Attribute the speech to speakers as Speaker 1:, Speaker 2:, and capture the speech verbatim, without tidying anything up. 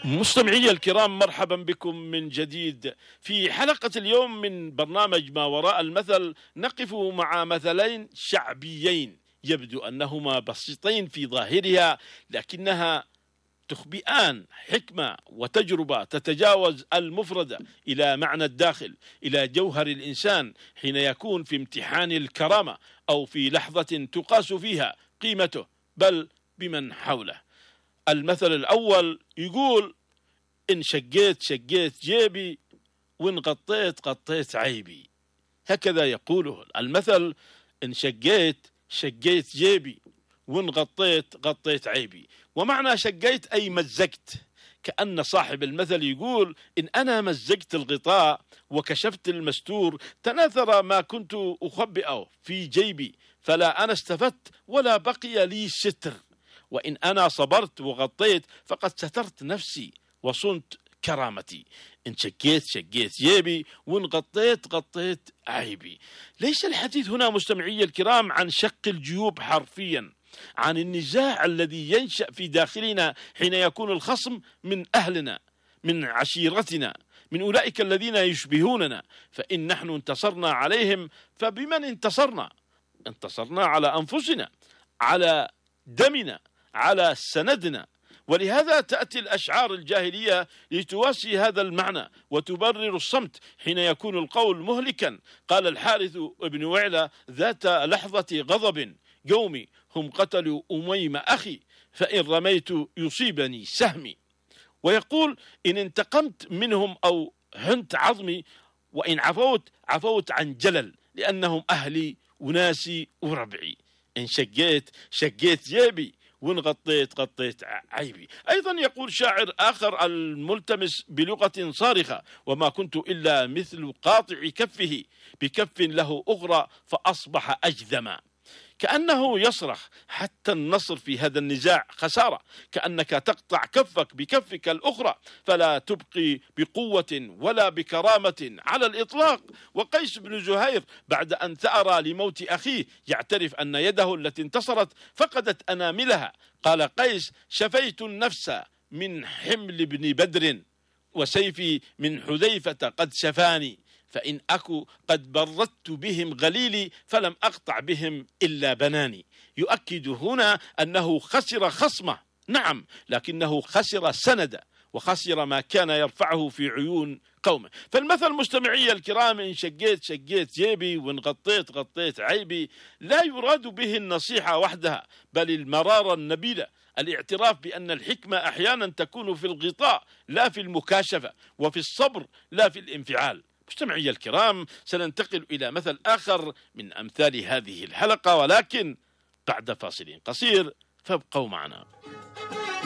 Speaker 1: مستمعي الكرام، مرحبا بكم من جديد في حلقة اليوم من برنامج ما وراء المثل. نقف مع مثلين شعبيين يبدو أنهما بسيطين في ظاهرها، لكنها تخبئان حكمة وتجربة تتجاوز المفردة إلى معنى الداخل، إلى جوهر الإنسان حين يكون في امتحان الكرامة أو في لحظة تقاس فيها قيمته بل بمن حوله. المثل الأول يقول: إن شقيت شقيت جيبي، وإن غطيت غطيت عيبي. هكذا يقوله المثل: إن شقيت شقيت جيبي، وإن غطيت غطيت عيبي. ومعنى شقيت أي مزقت، كأن صاحب المثل يقول: إن أنا مزقت الغطاء وكشفت المستور تناثر ما كنت أخبئه في جيبي، فلا أنا استفدت ولا بقي لي ستر. وإن أنا صبرت وغطيت فقد سترت نفسي وصنت كرامتي. إن شقيت شقيت جيبي، وإن غطيت غطيت عيبي. ليس الحديث هنا مستمعي الكرام عن شق الجيوب حرفيا، عن النزاع الذي ينشأ في داخلنا حين يكون الخصم من أهلنا، من عشيرتنا، من أولئك الذين يشبهوننا. فإن نحن انتصرنا عليهم فبمن انتصرنا؟ انتصرنا على أنفسنا، على دمنا، على سندنا. ولهذا تأتي الأشعار الجاهلية لتواسي هذا المعنى وتبرر الصمت حين يكون القول مهلكا. قال الحارث بن وعلة ذات لحظة غضب: قومي هم قتلوا أميم أخي، فإن رميت يصيبني سهمي. ويقول: إن انتقمت منهم أو هنت عظمي، وإن عفوت عفوت عن جلل، لأنهم أهلي وناسي وربعي. إن شقيت شقيت جيبي، وإن غطيت غطيت عيبي. أيضا يقول شاعر آخر الملتمس بلغة صارخة: وما كنت إلا مثل قاطع كفه، بكف له أخرى فأصبح أجذما. كأنه يصرخ حتى النصر في هذا النزاع خسارة، كأنك تقطع كفك بكفك الأخرى فلا تبقي بقوة ولا بكرامة على الإطلاق. وقيس بن زهير بعد أن ثأر لموت أخيه يعترف أن يده التي انتصرت فقدت أناملها. قال قيس: شفيت النفس من حمل بن بدر، وسيفي من حذيفة قد شفاني، فإن أكو قد بردت بهم غليلي، فلم أقطع بهم إلا بناني. يؤكد هنا أنه خسر خصمه، نعم، لكنه خسر سند وخسر ما كان يرفعه في عيون قومه. فالمثل مستمعي الكرام: إن شقيت شقيت جيبي، وإن غطيت غطيت عيبي، لا يراد به النصيحة وحدها بل المرارة النبيلة، الاعتراف بأن الحكمة أحيانا تكون في الغطاء لا في المكاشفة، وفي الصبر لا في الانفعال. مستمعي الكرام، سننتقل إلى مثل آخر من أمثال هذه الحلقة، ولكن بعد فاصل قصير، فابقوا معنا.